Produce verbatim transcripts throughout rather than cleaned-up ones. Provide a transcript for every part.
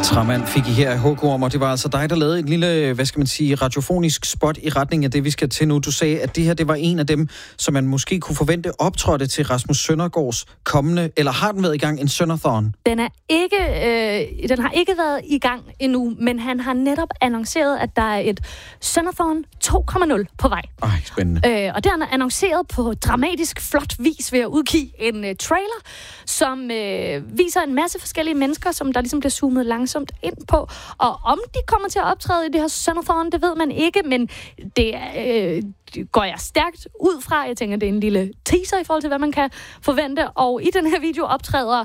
Tramand fik I her i H K om, og det var altså dig, der lavede et lille, hvad skal man sige, radiofonisk spot i retning af det, vi skal til nu. Du sagde, at det her, det var en af dem, som man måske kunne forvente optrådte til Rasmus Søndergaards kommende, eller har den været i gang, en Sønderthon? Den er ikke, øh, den har ikke været i gang endnu, men han har netop annonceret, at der er et Sønderthon to komma nul på vej. Ej, spændende. Øh, og det har han annonceret på dramatisk flot vis ved at udgive en øh, trailer, som øh, viser en masse forskellige mennesker, som der ligesom bliver zoomet langsomt ind på. Og om de kommer til at optræde i det her Sønderthon, det ved man ikke, men det, øh, det går jeg stærkt ud fra. Jeg tænker, det er en lille teaser i forhold til, hvad man kan forvente. Og i den her video optræder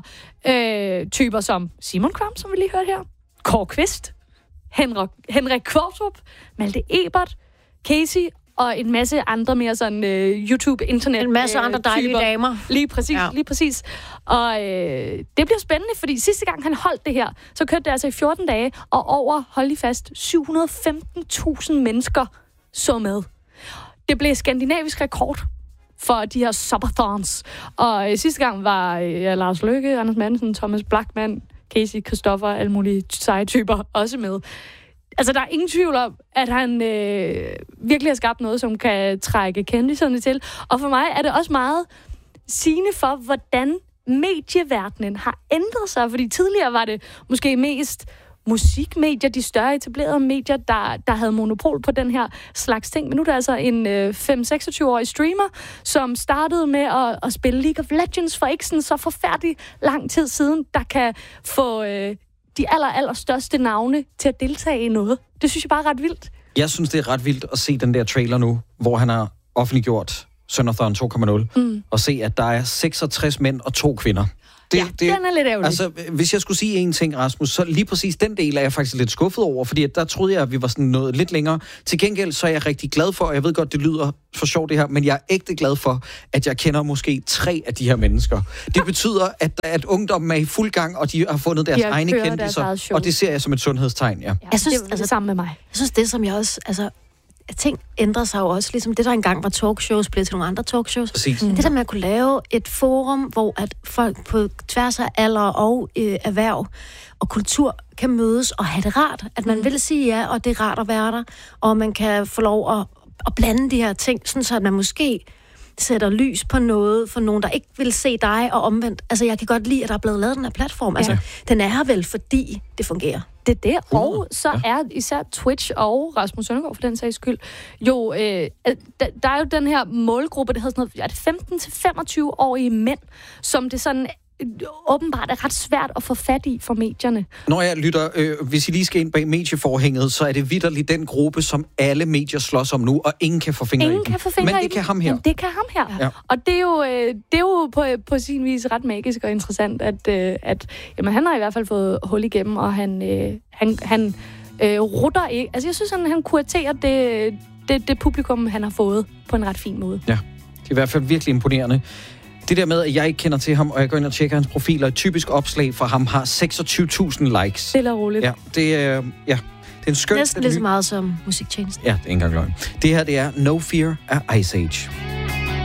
øh, typer som Simon Kvam, som vi lige hørte her, Kåre Kvist, Henrik, Henrik Kvartrup, Malte Ebert, Casey og en masse andre mere sådan øh, YouTube-internet. En masse øh, andre dejlige typer. damer. Lige præcis, ja. lige præcis. Og øh, det bliver spændende, fordi sidste gang han holdt det her, så kørte det altså i fjorten dage, og over, hold lige fast, syv hundrede og femten tusind mennesker så med. Det blev skandinavisk rekord for de her subathons. Og øh, sidste gang var øh, Lars Løkke, Anders Madsen, Thomas Blackman, Casey, Christoffer, alle mulige seje typer også med. Altså, der er ingen tvivl om, at han øh, virkelig har skabt noget, som kan trække kendiserne til. Og for mig er det også meget sigende for, hvordan medieverdenen har ændret sig. Fordi tidligere var det måske mest musikmedier, de større etablerede medier, der, der havde monopol på den her slags ting. Men nu er der altså en øh, fem seksogtyve-årig streamer, som startede med at, at spille League of Legends for ikke sådan så forfærdelig lang tid siden, der kan få øh, de aller, aller største navne til at deltage i noget. Det synes jeg bare er ret vildt. Jeg synes, det er ret vildt at se den der trailer nu, hvor han har offentliggjort Sønderthon to komma nul, mm. og se, at der er seksogtres mænd og to kvinder. Det, ja, det, den er lidt ærgerlig. Altså, hvis jeg skulle sige en ting, Rasmus, så lige præcis den del er jeg faktisk lidt skuffet over, fordi der troede jeg, at vi var sådan noget lidt længere. Til gengæld så er jeg rigtig glad for, og jeg ved godt, det lyder for sjovt det her, men jeg er ægte glad for, at jeg kender måske tre af de her mennesker. Det betyder, at, at ungdommen er i fuld gang, og de har fundet deres de egne kendiser, og det ser jeg som et sundhedstegn, ja. ja jeg synes, det er altså, sammen med mig. Jeg synes, det som jeg også, altså, ting ændrer sig jo også, ligesom det der engang var talkshows, blev til nogle andre talkshows. Præcis. Mm. Det der med at kunne lave et forum, hvor at folk på tværs af alder og øh, erhverv og kultur kan mødes og have det rart. At man mm. vil sige ja, og det er rart at være der, og man kan få lov at, at blande de her ting, sådan så at man måske sætter lys på noget for nogen, der ikke vil se dig, og omvendt. Altså, jeg kan godt lide, at der er blevet lavet den her platform. Altså, ja. Den er her vel, fordi det fungerer. Det er det, og så ja. er især Twitch og Rasmus Søndergaard, for den sags skyld, jo, øh, der, der er jo den her målgruppe, der hedder sådan noget, er det femten til femogtyve-årige mænd, som det sådan åbenbart er ret svært at få fat i for medierne. Når jeg lytter, øh, hvis I lige skal ind bag medieforhænget, så er det vitterligt den gruppe, som alle medier slås om nu, og ingen kan få fingre ingen i den. Kan få fingre Men i det kan ham her. Men det kan ham her. Ja. Og det er jo, øh, det er jo på, på sin vis ret magisk og interessant, at, øh, at jamen, han har i hvert fald fået hul igennem, og han, øh, han, han øh, rutter ikke. Altså, jeg synes, han, han kuraterer det, det, det publikum, han har fået på en ret fin måde. Ja, det er i hvert fald virkelig imponerende. Det der med, at jeg ikke kender til ham, og jeg går ind og tjekker hans profil, og et typisk opslag fra ham har seksogtyve tusind likes. Stille og roligt. Ja, det er, ja, det er en skøn... Næsten lige så meget som musiktjenesten. Ja, det er ikke engang løgn. Det her, det er No Fear af Ice Age.